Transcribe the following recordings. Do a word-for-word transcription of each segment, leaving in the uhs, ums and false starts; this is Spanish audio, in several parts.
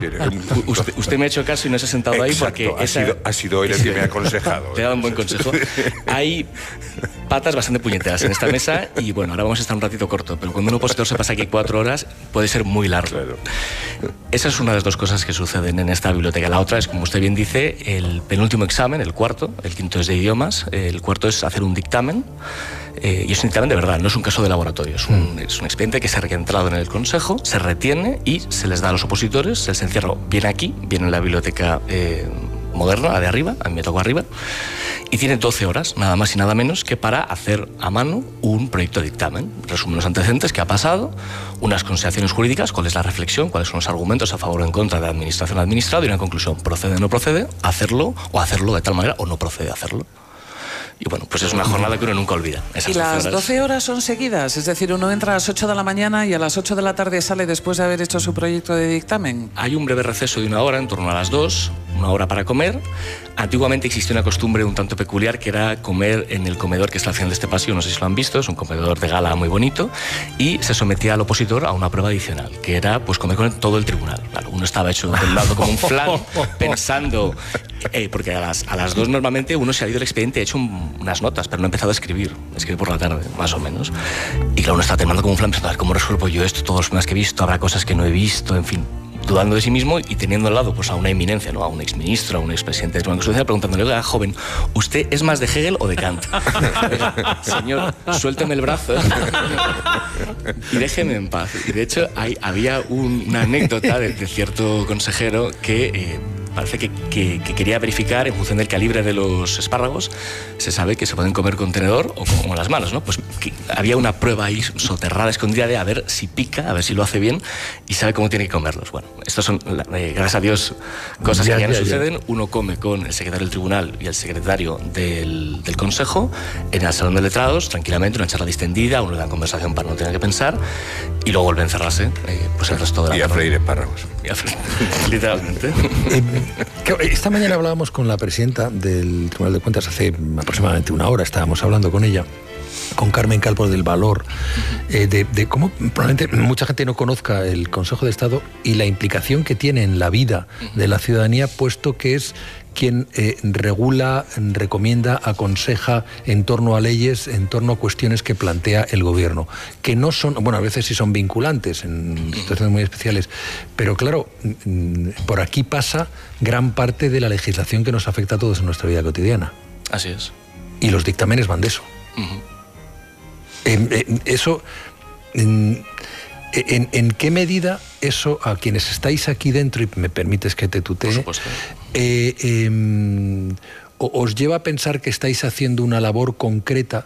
Usted, usted me ha hecho caso y no se ha sentado Exacto, ahí porque ha, esa, sido, ha sido él el que me ha aconsejado. Te he dado un buen consejo. Hay patas bastante puñeteras en esta mesa y bueno, ahora vamos a estar un ratito corto, pero cuando un opositor se pasa aquí cuatro horas puede ser muy largo. Claro. Esa es una de las dos cosas que suceden en esta biblioteca. La otra es, como usted bien dice, el penúltimo examen, el cuarto, el quinto es de idiomas, el cuarto es hacer un dictamen. Eh, y es un dictamen de verdad, no es un caso de laboratorio, es un, es un expediente que se ha entrado en el Consejo, se retiene y se les da a los opositores, se les encierra bien aquí, bien en la biblioteca eh, moderna, la de arriba, a mí me tocó arriba, y tiene doce horas, nada más y nada menos, que para hacer a mano un proyecto de dictamen. Resumen los antecedentes, qué ha pasado, unas consideraciones jurídicas, cuál es la reflexión, cuáles son los argumentos a favor o en contra de la administración administrada y una conclusión, procede o no procede, hacerlo o hacerlo de tal manera o no procede a hacerlo. Y bueno, pues es una jornada que uno nunca olvida. ¿Y las doce horas son seguidas? Es decir, uno entra a las ocho de la mañana y a las ocho de la tarde sale después de haber hecho su proyecto de dictamen. Hay un breve receso de una hora, en torno a las dos, una hora para comer. Antiguamente existía una costumbre un tanto peculiar que era comer en el comedor que está al final de este pasillo, no sé si lo han visto, es un comedor de gala muy bonito, y se sometía al opositor a una prueba adicional, que era pues comer con todo el tribunal. Claro, uno estaba hecho del lado como un flan, pensando, eh, porque a las, a las dos normalmente uno se ha ido el expediente y ha hecho un, unas notas, pero no ha empezado a escribir, escribir por la tarde, más o menos. Y claro, uno está temblando como un flan, pensando, a ver, ¿cómo resuelvo yo esto? Todos los problemas que he visto, habrá cosas que no he visto, en fin, dudando de sí mismo y teniendo al lado pues, a una eminencia, ¿no? A un exministro, a un expresidente de la Constitución, preguntándole, oiga, joven, ¿usted es más de Hegel o de Kant? Señor, suélteme el brazo y déjeme en paz. Y de hecho, hay, había un, una anécdota de, de cierto consejero que... Eh, parece que, que, que quería verificar en función del calibre de los espárragos, se sabe que se pueden comer con tenedor o con, con las manos, ¿no? Pues que había una prueba ahí soterrada, escondida de a ver si pica, a ver si lo hace bien y sabe cómo tiene que comerlos. Bueno, estos son, eh, gracias a Dios, cosas ya, que ya no ya, suceden. Ya. Uno come con el secretario del tribunal y el secretario del, del consejo en el salón de letrados, tranquilamente, una charla distendida, una conversación para no tener que pensar y luego vuelve a encerrarse eh, pues el resto de la y a freír espárragos. Y a freír, literalmente. Esta mañana hablábamos con la presidenta del Tribunal de Cuentas, hace aproximadamente una hora estábamos hablando con ella, con Carmen Calvo, del valor, eh, de, de cómo probablemente mucha gente no conozca el Consejo de Estado y la implicación que tiene en la vida de la ciudadanía, puesto que es quien eh, regula, recomienda, aconseja en torno a leyes, en torno a cuestiones que plantea el gobierno, que no son, bueno, a veces sí son vinculantes en situaciones muy especiales, pero claro, por aquí pasa gran parte de la legislación que nos afecta a todos en nuestra vida cotidiana. Así es. Y los dictámenes van de eso. Uh-huh. eh, eh, eso... Eh, ¿En, ¿En qué medida eso, a quienes estáis aquí dentro, y me permites que te tutee, por supuesto, eh, eh, os lleva a pensar que estáis haciendo una labor concreta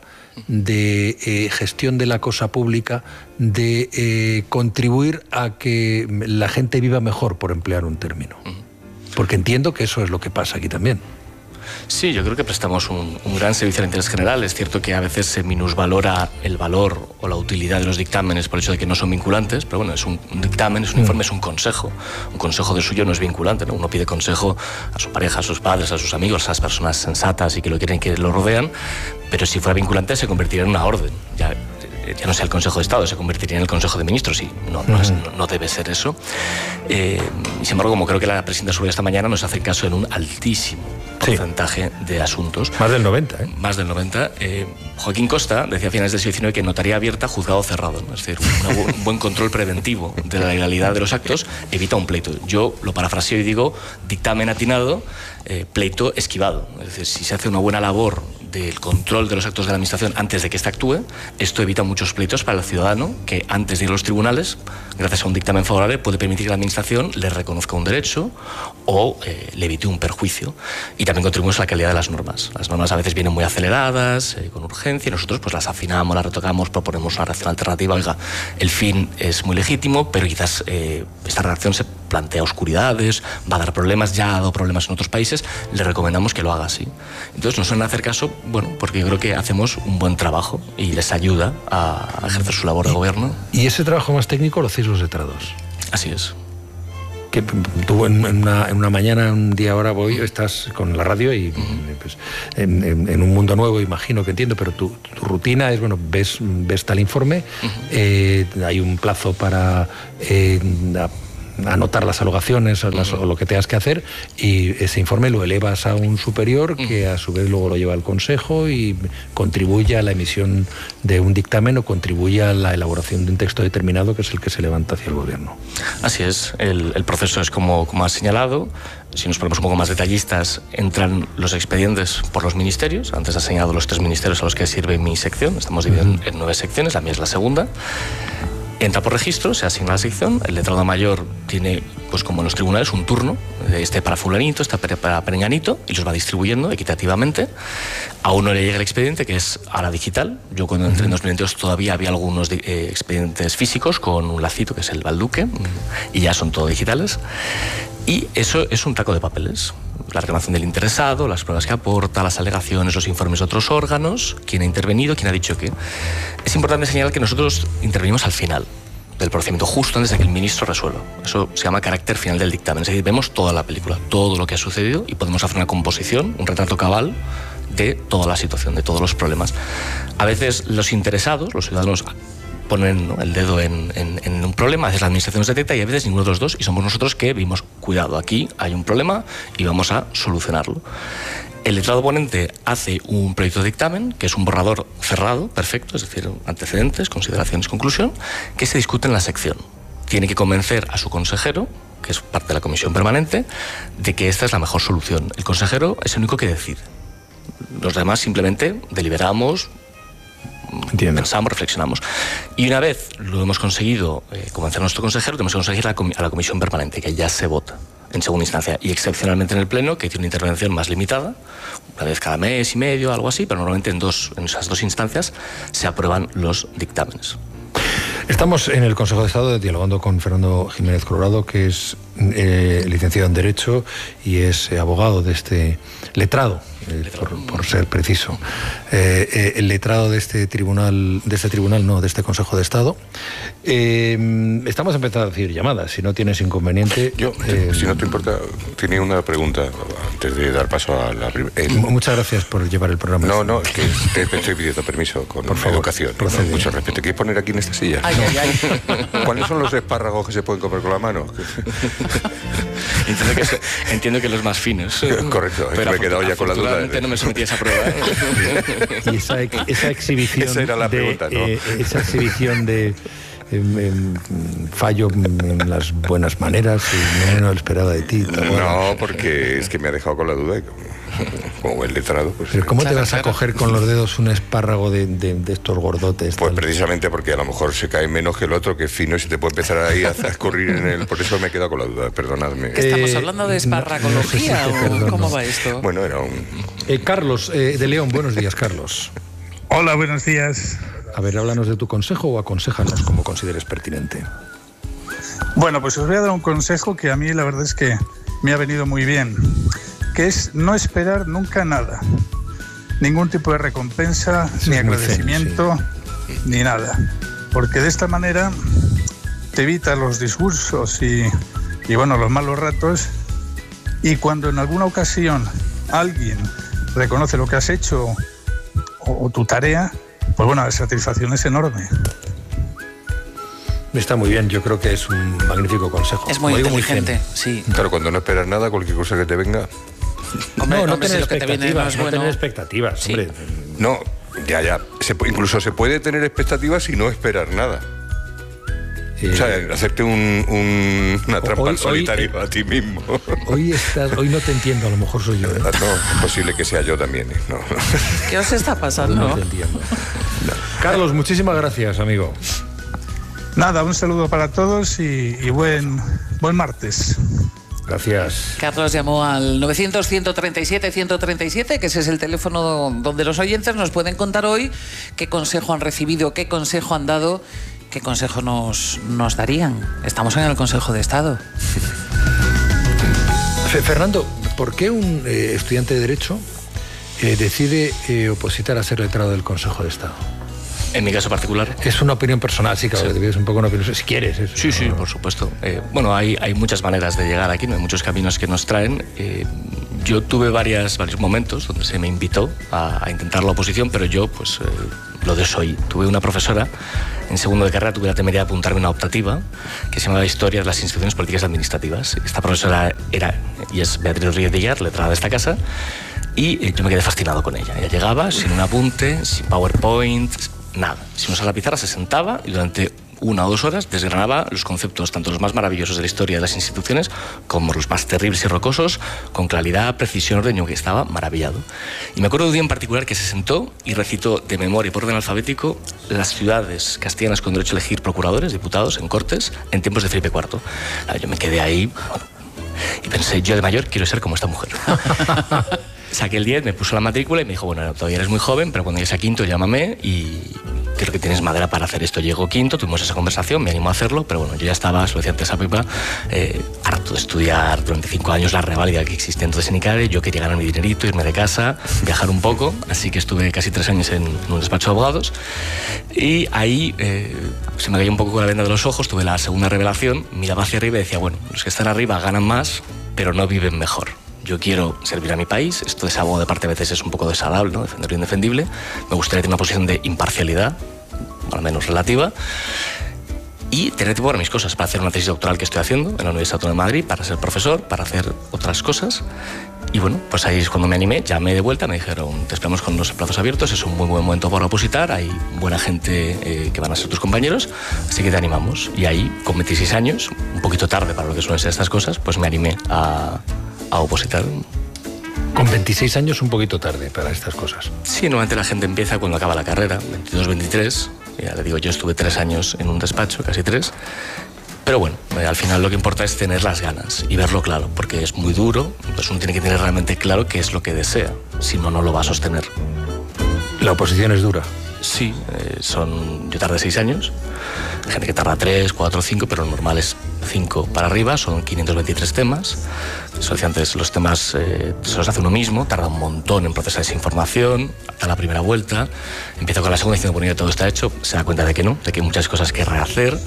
de eh, gestión de la cosa pública, de eh, contribuir a que la gente viva mejor, por emplear un término? Porque entiendo que eso es lo que pasa aquí también. Sí, yo creo que prestamos un, un gran servicio al interés general. Es cierto que a veces se minusvalora el valor o la utilidad de los dictámenes por el hecho de que no son vinculantes, pero bueno, es un, un dictamen, es un informe, es un consejo. Un consejo de suyo no es vinculante, ¿no? Uno pide consejo a su pareja, a sus padres, a sus amigos, a las personas sensatas y que lo quieren, que lo rodean, pero si fuera vinculante se convertiría en una orden. Ya, ya no sea el Consejo de Estado, se convertiría en el Consejo de Ministros y no, no, es, no, no debe ser eso. Eh, sin embargo, como creo que la presidenta subió esta mañana, nos hace caso en un altísimo porcentaje sí. de asuntos. Más del noventa, ¿eh? Más del noventa. Eh, Joaquín Costa decía a finales del siglo diecinueve que notaría abierta, juzgado cerrado, ¿no? Es decir, una, un buen control preventivo de la legalidad de los actos evita un pleito. Yo lo parafraseo y digo dictamen atinado, eh, pleito esquivado. Es decir, si se hace una buena labor del control de los actos de la administración antes de que ésta actúe, esto evita muchos pleitos para el ciudadano que antes de ir a los tribunales, gracias a un dictamen favorable, puede permitir que la administración le reconozca un derecho o eh, le evite un perjuicio. Y también contribuimos a la calidad de las normas. Las normas a veces vienen muy aceleradas, eh, con urgencia, y nosotros pues las afinamos, las retocamos, proponemos una reacción alternativa. Oiga, el fin es muy legítimo, pero quizás eh, esta reacción se plantea oscuridades, va a dar problemas, ya ha dado problemas en otros países, le recomendamos que lo haga así. Entonces nos suelen hacer caso, bueno, porque yo creo que hacemos un buen trabajo y les ayuda a ejercer su labor de gobierno. ¿Y ese trabajo más técnico lo hacéis los letrados? Así es. Que tú en una, en una mañana, un día ahora voy, estás con la radio y uh-huh. pues, en, en, en un mundo nuevo, imagino que entiendo, pero tu, tu rutina es, bueno, ves, ves tal informe, uh-huh. eh, hay un plazo para eh, anotar las alogaciones o, las, o lo que tengas que hacer, y ese informe lo elevas a un superior que a su vez luego lo lleva al Consejo y contribuye a la emisión de un dictamen o contribuye a la elaboración de un texto determinado que es el que se levanta hacia el Gobierno. Así es, el, el proceso es como, como has señalado. Si nos ponemos un poco más detallistas, entran los expedientes por los ministerios. Antes has señalado los tres ministerios a los que sirve mi sección. Estamos divididos uh-huh. en nueve secciones, la mía es la segunda. Entra por registro, se asigna la sección, el letrado mayor tiene, pues como en los tribunales, un turno, este para fulanito, este para perenganito, y los va distribuyendo equitativamente. A uno le llega el expediente, que es a la digital. Yo cuando entré en dos mil veintidós todavía había algunos eh, expedientes físicos con un lacito, que es el Balduque, y ya son todo digitales. Y eso es un taco de papeles. La reclamación del interesado, las pruebas que aporta, las alegaciones, los informes de otros órganos, quién ha intervenido, quién ha dicho qué. Es importante señalar que nosotros intervenimos al final del procedimiento, justo antes de que el ministro resuelva. Eso se llama carácter final del dictamen. Es decir, vemos toda la película, todo lo que ha sucedido, y podemos hacer una composición, un retrato cabal de toda la situación, de todos los problemas. A veces los interesados, los ciudadanos, ponen, ¿no?, el dedo en, en, en un problema, a veces la administración nos detecta y a veces ninguno de los dos, y somos nosotros que vimos, cuidado, aquí hay un problema y vamos a solucionarlo. El letrado ponente hace un proyecto de dictamen, que es un borrador cerrado, perfecto, es decir, antecedentes, consideraciones, conclusión, que se discute en la sección. Tiene que convencer a su consejero, que es parte de la comisión permanente, de que esta es la mejor solución. El consejero es el único que decide. Los demás simplemente deliberamos, Entiendo. pensamos, reflexionamos. Y una vez lo hemos conseguido eh, convencer a nuestro consejero, tenemos que conseguir a la, com a la comisión permanente, que ya se vota en segunda instancia, y excepcionalmente en el Pleno, que tiene una intervención más limitada, una vez cada mes y medio, algo así, pero normalmente en, dos, en esas dos instancias se aprueban los dictámenes. Estamos en el Consejo de Estado dialogando con Fernando Jiménez Colorado, que es eh, licenciado en Derecho y es eh, abogado de este letrado, eh, por, por ser preciso, eh, eh, el letrado de este tribunal, de este tribunal, no, de este Consejo de Estado. Eh, estamos empezando a recibir llamadas, si no tienes inconveniente. Yo, eh, si no te importa, tenía una pregunta antes de dar paso a la... El... Muchas gracias por llevar el programa. No, no, es que te, te estoy pidiendo permiso con por favor, educación. ¿No? Mucho respeto. ¿Quieres poner aquí en esta silla? Ay, ay, ay. ¿Cuáles son los espárragos que se pueden comer con la mano? Entiendo que, entiendo que los más finos. Correcto, pero me he quedado ya con la duda. De... no me sometí a esa prueba. ¿eh? Y esa, esa exhibición esa era la de, pregunta, ¿no? eh, esa exhibición de en, en, fallo en las buenas maneras y no lo esperaba de ti. No, porque es que me ha dejado con la duda. Como buen letrado, pues... Pero ¿cómo claro, te vas claro. a coger con los dedos un espárrago de, de, de estos gordotes? Pues tal? precisamente porque a lo mejor se cae menos que el otro, que es fino, y se te puede empezar ahí a escurrir en el... Por eso me he quedado con la duda, perdonadme. ¿Que estamos Eh, hablando de no- esparracología no sé si te o perdono. cómo va esto? Bueno, era un... Eh, Carlos, eh, de León, buenos días, Carlos. Hola, buenos días. A ver, háblanos de tu consejo o aconséjanos como consideres pertinente. Bueno, pues os voy a dar un consejo que a mí la verdad es que me ha venido muy bien, que es no esperar nunca nada. Ningún tipo de recompensa, Eso ni es muy agradecimiento, zen, ni nada. Porque de esta manera te evita los disgustos y, y bueno, los malos ratos. Y cuando en alguna ocasión alguien reconoce lo que has hecho o, o tu tarea, pues bueno, la satisfacción es enorme. Está muy bien, yo creo que es un magnífico consejo. Es muy Como digo, inteligente, zen. sí. Claro, cuando no esperas nada, cualquier cosa que te venga... Hombre, no, no hombre, si tener lo que te viene no expectativas, es no bueno. tener expectativas, Sí. hombre. No, ya, ya. Se, pu- incluso se puede tener expectativas y no esperar nada. Eh, O sea, hacerte un, un- una trampa hoy- al solitario hoy, eh, a ti mismo. Hoy, estás, hoy no te entiendo, a lo mejor soy yo. ¿eh? No, es posible que sea yo también. ¿eh? No. ¿Qué os está No pasando? te entiendo. Carlos, muchísimas gracias, amigo. Nada, un saludo para todos y, y buen, buen martes. Gracias. Carlos llamó al novecientos, ciento treinta y siete, ciento treinta y siete, que ese es el teléfono donde los oyentes nos pueden contar hoy qué consejo han recibido, qué consejo han dado, qué consejo nos, nos darían. Estamos en el Consejo de Estado. Fe- Fernando, ¿por qué un eh, estudiante de Derecho eh, decide eh, opositar a ser letrado del Consejo de Estado? En mi caso particular. Es una opinión personal, sí, claro, Sí. te pides un poco una opinión, si quieres. Eso, Sí, sí, ¿no? por supuesto. Eh, bueno, hay, hay muchas maneras de llegar aquí, no hay muchos caminos que nos traen. Eh, yo tuve varias, varios momentos donde se me invitó a, a intentar la oposición, pero yo pues eh, lo desoí. Tuve una profesora, en segundo de carrera tuve la temeridad de apuntarme a una optativa que se llamaba Historia de las Instituciones Políticas y Administrativas. Esta profesora era y es Beatriz Rodríguez de Villar, letrada de esta casa, y eh, yo me quedé fascinado con ella. Ella llegaba sin un apunte, sin PowerPoint, nada. Si uno a la pizarra se sentaba y durante una o dos horas desgranaba los conceptos, tanto los más maravillosos de la historia de las instituciones como los más terribles y rocosos, con claridad, precisión, orden. Yo que estaba maravillado. Y me acuerdo de un día en particular que se sentó y recitó de memoria y por orden alfabético las ciudades castellanas con derecho a elegir procuradores, diputados en Cortes en tiempos de Felipe cuarto. Yo me quedé ahí, bueno, y pensé, yo de mayor quiero ser como esta mujer. Saqué el diez, me puso la matrícula y me dijo, bueno, todavía eres muy joven, pero cuando llegues a quinto llámame y creo que tienes madera para hacer esto. Llegó quinto, tuvimos esa conversación, me animó a hacerlo, pero bueno, yo ya estaba, se lo decía antes a Pepa, eh, harto de estudiar durante cinco años la reválida que existía entonces en ICADE. Yo quería ganar mi dinerito, irme de casa, viajar un poco, así que estuve casi tres años en, en un despacho de abogados y ahí eh, se me cayó un poco con la venda de los ojos, tuve la segunda revelación, miraba hacia arriba y decía, bueno, los que están arriba ganan más, pero no viven mejor. Yo quiero servir a mi país, esto de ese abogado de parte a veces es un poco desagradable, ¿no? Defender lo indefendible. Me gustaría tener una posición de imparcialidad, al menos relativa, y tener tiempo para mis cosas, para hacer una tesis doctoral que estoy haciendo en la Universidad Autónoma de Madrid, para ser profesor, para hacer otras cosas. Y bueno, pues ahí es cuando me animé, llamé de vuelta, me dijeron, te esperamos con los plazos abiertos, es un muy buen momento para opositar, hay buena gente eh, que van a ser tus compañeros, así que te animamos. Y ahí, con veintiséis años, un poquito tarde para lo que suelen ser estas cosas, pues me animé a... a opositar. Con veintiséis años un poquito tarde para estas cosas. Sí, normalmente la gente empieza cuando acaba la carrera, veintidós, veintitrés. Ya le digo, yo estuve tres años en un despacho, casi tres. Pero bueno, eh, al final lo que importa es tener las ganas y verlo claro, porque es muy duro, pues uno tiene que tener realmente claro qué es lo que desea, si no, no lo va a sostener. ¿La oposición es dura? Sí, eh, son, yo tardé seis años, hay gente que tarda tres, cuatro, cinco, pero lo normal es cinco para arriba, son quinientos veintitrés temas. Eso decía antes, los temas eh, se los hace uno mismo, tarda un montón en procesar esa información, da la primera vuelta, empieza con la segunda diciendo, bueno, ya todo está hecho, se da cuenta de que no, de que hay muchas cosas que rehacer.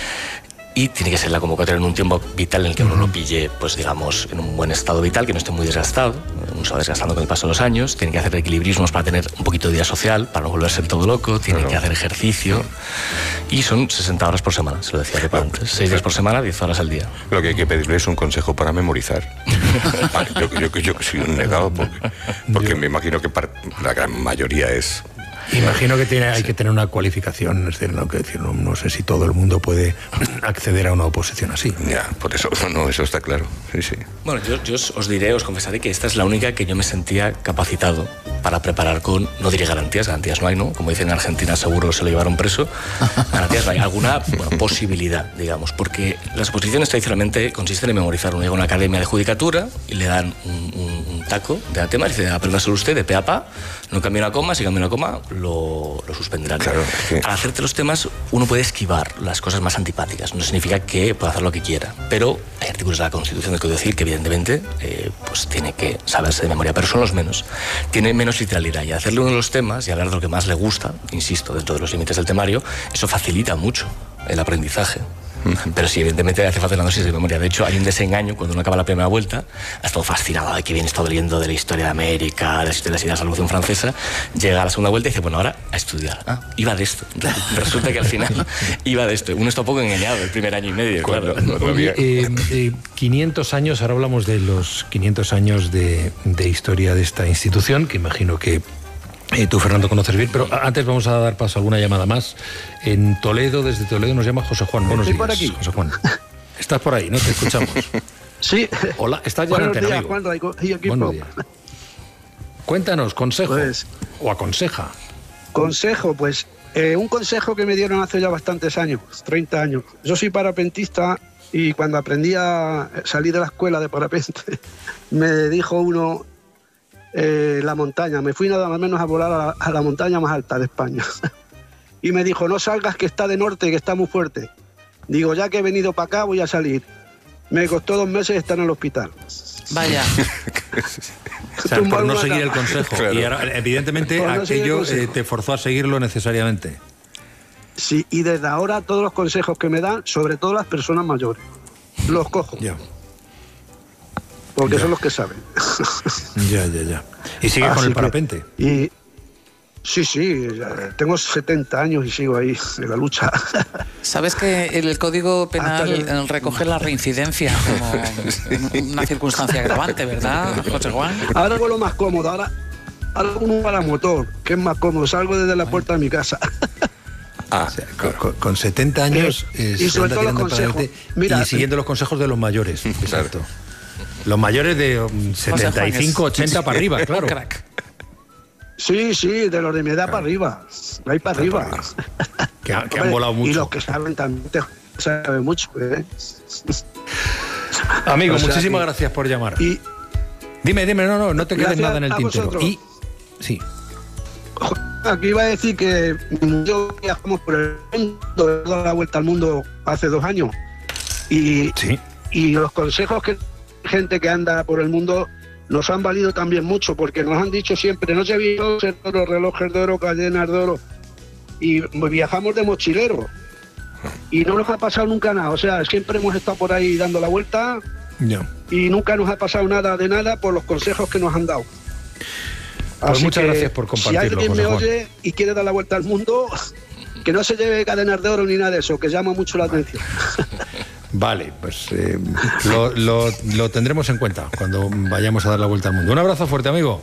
Y tiene que ser la convocatoria en un tiempo vital en el que uno lo pille, pues digamos, en un buen estado vital, que no esté muy desgastado, uno se va desgastando con el paso de los años, tiene que hacer equilibrismos para tener un poquito de vida social, para no volverse todo loco, tiene claro. que hacer ejercicio, y son sesenta horas por semana, se lo decía Pepa antes, seis días por semana, diez horas al día. Lo que hay que pedirle es un consejo para memorizar. yo, yo, yo, yo que soy un negado, porque, porque me imagino que la gran mayoría es... Imagino que tiene, hay que tener una cualificación, es decir, no, que decir, no, no sé si todo el mundo puede acceder a una oposición así. Ya, por eso, no, eso está claro. Sí, sí. Bueno, yo, yo os diré, os confesaré que esta es la única que yo me sentía capacitado para preparar con, no diré garantías, garantías no hay, ¿no? Como dicen en Argentina, seguro se lo llevaron preso. Garantías no hay, alguna bueno, posibilidad, digamos, porque las oposiciones tradicionalmente consisten en memorizar. Uno llega a una academia de judicatura y le dan un, un, un taco de tema y dice, apréndaselo usted de pe a pa, no cambie una coma, si cambia una coma, lo, lo suspenderán. Claro, sí. Al hacerte los temas, uno puede esquivar las cosas más antipáticas. No significa que pueda hacer lo que quiera, pero hay artículos de la Constitución del Código Civil que evidentemente eh, pues tiene que saberse de memoria, pero son los menos. Tiene menos literalidad y hacerle uno de los temas y hablar de lo que más le gusta, insisto, dentro de los límites del temario, eso facilita mucho el aprendizaje. Pero sí, evidentemente hace falta la dosis de memoria. De hecho, hay un desengaño cuando uno acaba la primera vuelta, ha estado fascinado de que bien estado leyendo de la historia de América, de la historia de las ideas de la Revolución Francesa, llega a la segunda vuelta y dice, bueno, ahora a estudiar. Ah, iba de esto. Resulta que al final iba de esto. Uno está un poco engañado el primer año y medio, claro. Oye, eh, eh, quinientos años, ahora hablamos de los quinientos años de, de historia de esta institución, que imagino que Eh, tú, Fernando, conoces bien, pero antes vamos a dar paso a alguna llamada más. En Toledo, desde Toledo, nos llama José Juan. Buenos Estoy días, por aquí. José Juan. Estás por ahí, ¿no? Te escuchamos. Sí. Hola, estás ya en Buenos antena, días, amigo. Juan Raico y equipo. Buenos días. Cuéntanos, consejo. Pues, o aconseja. Consejo, pues, eh, un consejo que me dieron hace ya bastantes años, treinta años. Yo soy parapentista y cuando aprendí a salir de la escuela de parapente, me dijo uno... Eh, la montaña, me fui nada más menos a volar a la, a la montaña más alta de España y me dijo, no salgas que está de norte, que está muy fuerte. Digo, ya que he venido para acá voy a salir. Me costó dos meses estar en el hospital. Vaya. O sea, por no seguir el consejo. Claro. Y ahora, evidentemente, no aquello eh, te forzó a seguirlo necesariamente. Sí, y desde ahora todos los consejos que me dan, sobre todo las personas mayores, los cojo. Ya. porque ya. son los que saben. Ya, ya, ya. ¿Y sigue Así con el que- parapente? Y sí, sí, ya tengo setenta años y sigo ahí en la lucha. Sabes que el Código Penal Hasta que- eh, recoge la reincidencia como una circunstancia agravante, ¿verdad, José Juan? Ahora hago lo más cómodo, ahora, ahora uno para motor, que es más cómodo, salgo desde la puerta de mi casa. Ah, O sea, con, con- con setenta años Eh, eh, y se sobre anda todo los tirando para consejos. adelante Mira, y siguiendo los consejos de los mayores. Exacto. Los mayores de um, setenta y cinco, ochenta para arriba, claro. Crack. Sí, sí, de los de mi edad para arriba, de ahí para arriba. Que, ha- que han Hombre, volado Y mucho. los que saben también te saben mucho. ¿eh? Amigo, O sea muchísimas que- gracias por llamar. Y Dime, dime, no, no, no te quedes Gracias nada en el a tintero. vosotros. Y sí, aquí iba a decir que yo viajamos por el mundo, he dado la vuelta al mundo hace dos años. Y, sí. y los consejos que gente que anda por el mundo nos han valido también mucho, porque nos han dicho siempre, no se vienen los relojes de oro, cadenas de oro, y viajamos de mochilero. Y no nos ha pasado nunca nada, o sea, siempre hemos estado por ahí dando la vuelta Ya. y nunca nos ha pasado nada de nada por los consejos que nos han dado. Pues muchas que, gracias por compartirlo, Si alguien José me Juan. oye y quiere dar la vuelta al mundo, que no se lleve cadenas de oro ni nada de eso, que llama mucho la atención. Vale, pues eh, lo, lo- lo tendremos en cuenta cuando vayamos a dar la vuelta al mundo. Un abrazo fuerte, amigo.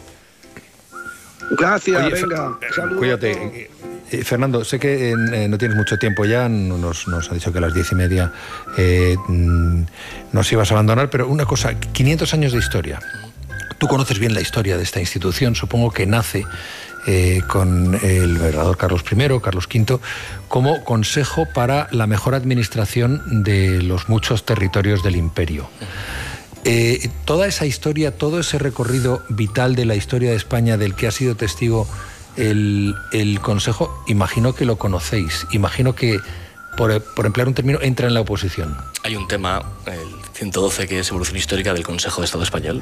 Gracias, Oye, venga. Fer- Saludos a Cuídate. todos. Eh, eh, Fernando, sé que eh, no tienes mucho tiempo ya, nos, nos ha dicho que a las diez y media eh, mm, nos ibas a abandonar, pero una cosa, quinientos años de historia. Tú conoces bien la historia de esta institución, supongo que nace eh, con el emperador Carlos primero, Carlos quinto, como consejo para la mejor administración de los muchos territorios del imperio. Eh, toda esa historia, todo ese recorrido vital de la historia de España del que ha sido testigo el, el Consejo, imagino que lo conocéis, imagino que, por, por emplear un término, entra en la oposición. Hay un tema, el ciento doce, que es evolución histórica del Consejo de Estado Español.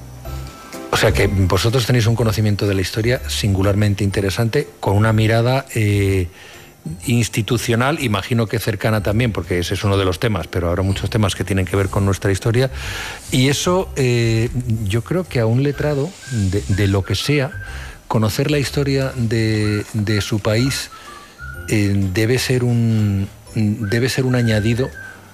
O sea que vosotros tenéis un conocimiento de la historia singularmente interesante, con una mirada eh, institucional, imagino que cercana también, porque ese es uno de los temas, pero habrá muchos temas que tienen que ver con nuestra historia. Y eso, eh, yo creo que a un letrado, de, de lo que sea, conocer la historia de, de su país eh, debe ser un, debe ser un añadido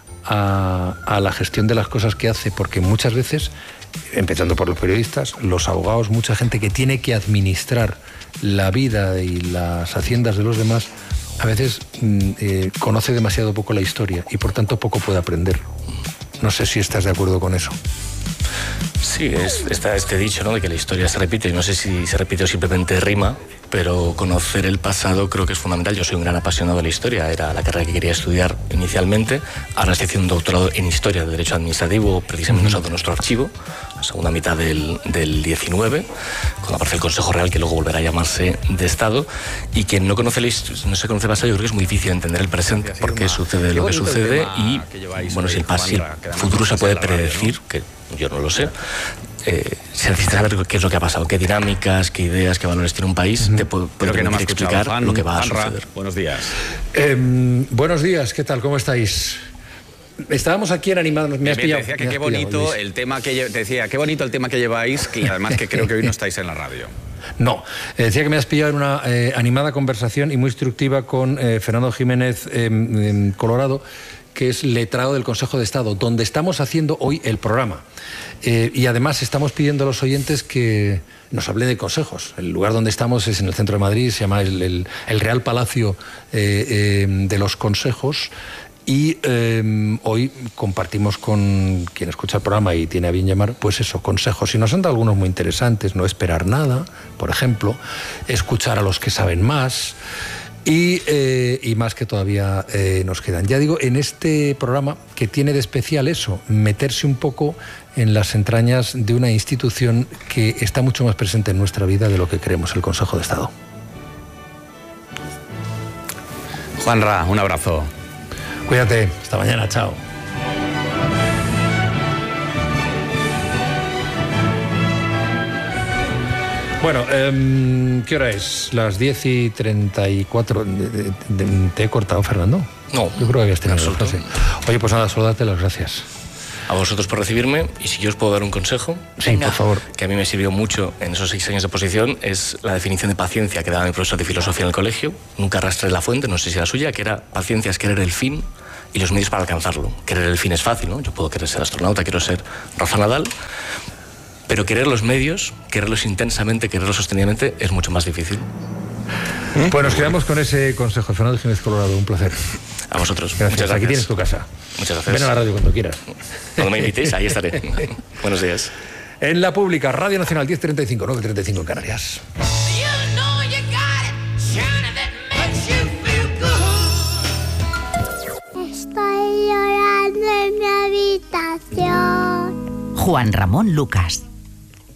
a, a la gestión de las cosas que hace, porque muchas veces, empezando por los periodistas, los abogados, mucha gente que tiene que administrar la vida y las haciendas de los demás, a veces mm, eh, conoce demasiado poco la historia y por tanto poco puede aprender. No sé si estás de acuerdo con eso. Sí, es, está este dicho, ¿no?, de que la historia se repite. No sé si se repite o simplemente rima, pero conocer el pasado creo que es fundamental. Yo soy un gran apasionado de la historia, era la carrera que quería estudiar inicialmente. Ahora estoy haciendo un doctorado en Historia del Derecho Administrativo, precisamente usando nuestro archivo, la segunda mitad del, del diecinueve, cuando aparece el Consejo Real, que luego volverá a llamarse de Estado. Y quien no conoce, la, no se conoce el pasado, yo creo que es muy difícil entender el presente, por qué sucede lo que sucede y, bueno, si el, pas, si el futuro se puede predecir, que yo no lo sé. Eh, se necesita saber qué es lo que ha pasado, qué dinámicas, qué ideas, qué valores tiene un país, te puede, puede que no me ha explicar escuchado. lo que va a Juanra, suceder. buenos días. Eh, buenos días, ¿qué tal? ¿Cómo estáis? Estábamos aquí en Animados. Me has Te pillado. decía me que has qué pillado, bonito Luis. el tema que lle- te decía, qué bonito el tema que lleváis, que además que creo que hoy no estáis en la radio. No, eh, decía que me has pillado en una eh, animada conversación y muy instructiva con eh, Fernando Jiménez eh, em, Colorado, que es letrado del Consejo de Estado, donde estamos haciendo hoy el programa. Eh, y además estamos pidiendo a los oyentes que nos hablen de consejos. El lugar donde estamos es en el centro de Madrid, se llama el, el- el Real Palacio eh, eh, de los Consejos. Y eh, hoy compartimos con quien escucha el programa y tiene a bien llamar, pues eso, consejos. Y nos han dado algunos muy interesantes: no esperar nada, por ejemplo, escuchar a los que saben más y, eh, y más que todavía eh, nos quedan. Ya digo, en este programa que tiene de especial eso, meterse un poco en las entrañas de una institución que está mucho más presente en nuestra vida de lo que creemos, el Consejo de Estado. Juanra, un abrazo. Cuídate, hasta mañana, chao. Bueno, eh, ¿qué hora es? Las diez y treinta y cuatro. ¿Te he cortado, Fernando? No, Yo creo que habías tenido la absoluto. frase. Oye, pues nada, solo darte las gracias. A vosotros por recibirme, y si yo os puedo dar un consejo, sí, por favor, que a mí me sirvió mucho en esos seis años de posición, es la definición de paciencia que daba mi profesor de filosofía en el colegio. Nunca arrastré la fuente, no sé si era suya, que era: paciencia es querer el fin y los medios para alcanzarlo. Querer el fin es fácil, ¿no? Yo puedo querer ser astronauta, quiero ser Rafa Nadal, pero querer los medios, quererlos intensamente, quererlos sostenidamente, es mucho más difícil. Pues nos quedamos con ese consejo. Fernando Jiménez Colorado, un placer. A vosotros. Gracias. Muchas gracias. Aquí tienes tu casa. Muchas gracias. Ven a la radio cuando quieras. Cuando me invitéis, ahí estaré. Buenos días. En La Pública, Radio Nacional, diez treinta y cinco, nueve treinta y cinco en Canarias. Estoy llorando en mi habitación. Juan Ramón Lucas.